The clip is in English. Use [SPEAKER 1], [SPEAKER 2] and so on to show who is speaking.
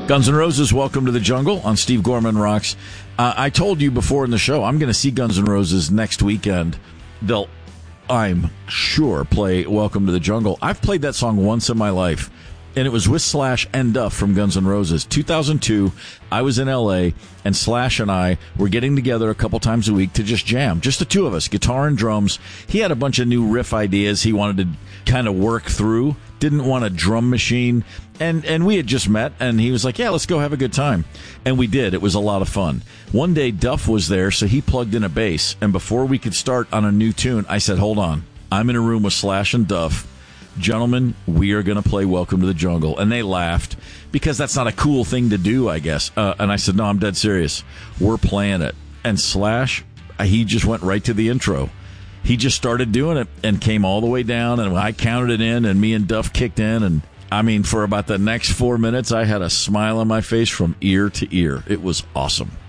[SPEAKER 1] Guns N' Roses, Welcome to the Jungle on Steve Gorman Rocks. I told you before in the show, I'm going to see Guns N' Roses next weekend. They'll, I'm sure, play Welcome to the Jungle. I've played that song once in my life, and it was with Slash and Duff from Guns N' Roses. 2002, I was in L.A., and Slash and I were getting together a couple times a week to just jam. Just the two of us, guitar and drums. He had a bunch of new riff ideas he wanted to kind of work through. Didn't want a drum machine. And we had just met, and he was like, yeah, let's go have a good time. And we did. It was a lot of fun. One day, Duff was there, so he plugged in a bass. And before we could start on a new tune, I said, hold on. I'm in a room with Slash and Duff. Gentlemen, we are going to play Welcome to the Jungle. And they laughed, because that's not a cool thing to do, I guess. And I said, no, I'm dead serious. We're playing it. And Slash, he just went right to the intro. He just started doing it and came all the way down, and I counted it in, and me and Duff kicked in, and I mean, for about the next 4 minutes, I had a smile on my face from ear to ear. It was awesome.